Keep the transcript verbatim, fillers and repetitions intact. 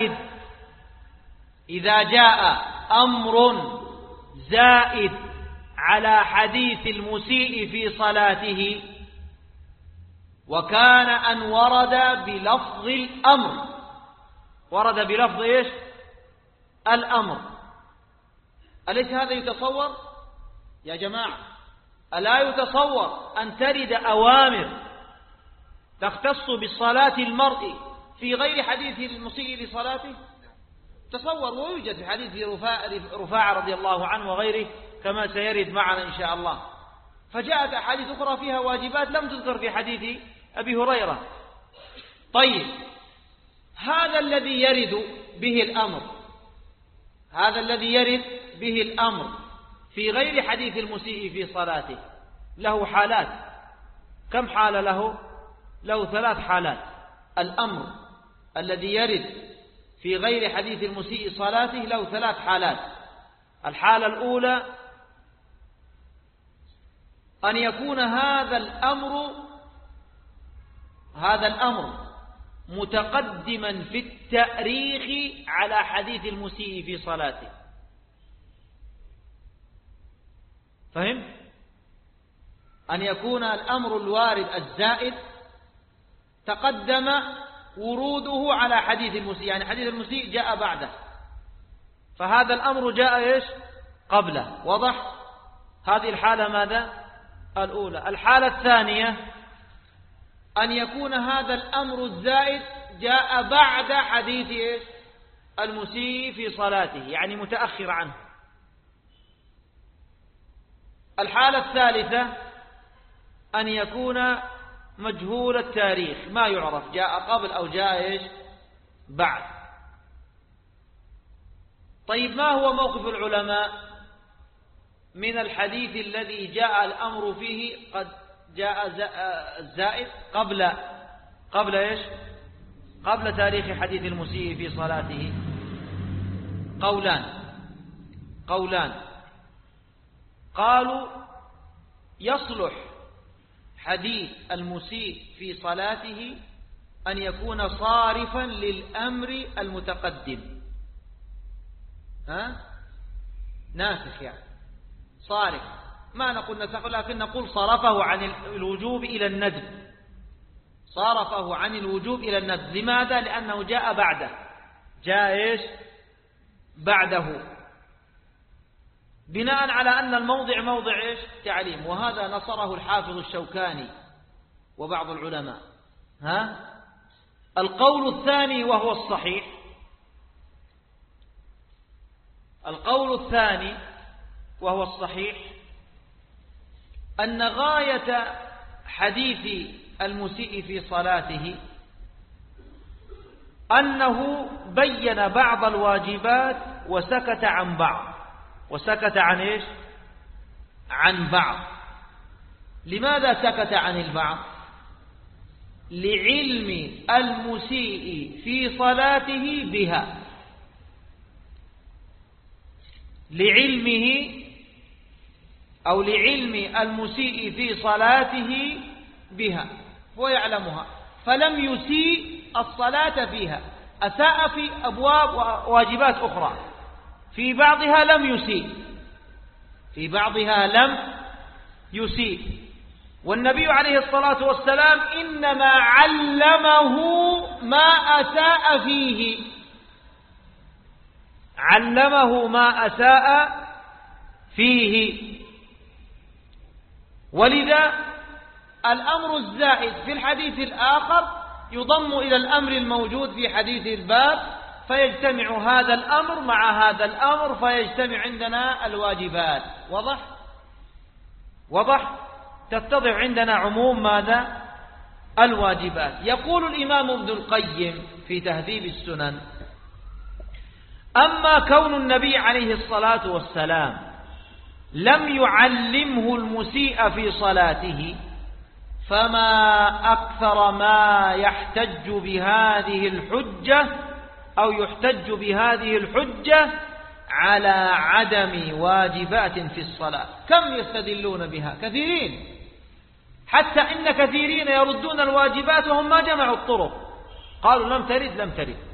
إذا جاء أمر زائد على حديث المسيء في صلاته وكان أن ورد بلفظ الأمر، ورد بلفظ إيش؟ الأمر. أليس هذا يتصور يا جماعة؟ ألا يتصور أن ترد أوامر تختص بالصلاة المرء في غير حديث المسيء لصلاته؟ تصور، ويوجد في حديث رفاعة رضي الله عنه وغيره كما سيرد معنا إن شاء الله. فجاءت أحاديث أخرى فيها واجبات لم تذكر في حديث أبي هريرة. طيب، هذا الذي يرد به الأمر، هذا الذي يرد به الأمر في غير حديث المسيء في صلاته له حالات. كم حالة له؟ له ثلاث حالات. الأمر الذي يرد في غير حديث المسيء صلاته له ثلاث حالات. الحالة الأولى أن يكون هذا الأمر هذا الأمر متقدما في التأريخ على حديث المسيء في صلاته. فهم؟ أن يكون الأمر الوارد الزائد تقدم وروده على حديث المسيء، يعني حديث المسيء جاء بعده، فهذا الأمر جاء إيش؟ قبله. واضح؟ هذه الحالة ماذا؟ الأولى. الحالة الثانية أن يكون هذا الأمر الزائد جاء بعد حديث إيش؟ المسيء في صلاته، يعني متأخر عنه. الحالة الثالثة أن يكون مجهول التاريخ، ما يعرف جاء قبل أو جاء إيش؟ بعد. طيب، ما هو موقف العلماء من الحديث الذي جاء الأمر فيه قد جاء الزائد قبل قبل إيش؟ قبل تاريخ حديث المسيء في صلاته؟ قولان قولان قالوا يصلح حديث المسيء في صلاته أن يكون صارفا للأمر المتقدم. ها؟ ناسخ، يعني صارف، ما نقول نسخ لكن نقول صرفه عن الوجوب إلى الندب، صرفه عن الوجوب إلى الندب. لماذا؟ لأنه جاء بعده، جاء إيش؟ بعده، بناء على أن الموضع موضع إيش؟ تعليم. وهذا نصره الحافظ الشوكاني وبعض العلماء. ها؟ القول الثاني وهو الصحيح، القول الثاني وهو الصحيح أن غاية حديث المسيء في صلاته أنه بين بعض الواجبات وسكت عن بعض، وسكت عن إيش؟ عن بعض. لماذا سكت عن البعض؟ لعلم المسيء في صلاته بها، لعلمه أو لعلم المسيء في صلاته بها، هو يعلمها فلم يسيء الصلاة فيها، أساء في أبواب وواجبات أخرى، في بعضها لم يسيء، في بعضها لم يسيء. والنبي عليه الصلاة والسلام إنما علمه ما أساء فيه، علمه ما أساء فيه. ولذا الأمر الزائد في الحديث الآخر يضم إلى الأمر الموجود في حديث الباب، فيجتمع هذا الأمر مع هذا الأمر، فيجتمع عندنا الواجبات. وضح؟ وضح؟ تتضح عندنا عموم ماذا؟ الواجبات. يقول الإمام ابن القيم في تهذيب السنن: أما كون النبي عليه الصلاة والسلام لم يعلمه المسيء في صلاته فما أكثر ما يحتج بهذه الحجة أو يحتج بهذه الحجة على عدم واجبات في الصلاة. كم يستدلون بها؟ كثيرين، حتى إن كثيرين يردون الواجبات وهم ما جمعوا الطرق، قالوا لم ترد لم ترد.